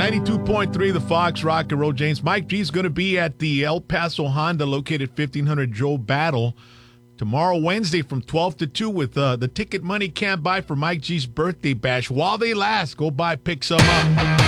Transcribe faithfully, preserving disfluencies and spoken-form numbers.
ninety-two point three The Fox, Rock and Roll. James, Mike G is going to be at the El Paso Honda located fifteen hundred Joe Battle tomorrow, Wednesday, from twelve to two with uh, the ticket money can't buy for Mike G's birthday bash. While they last, go buy, pick some up.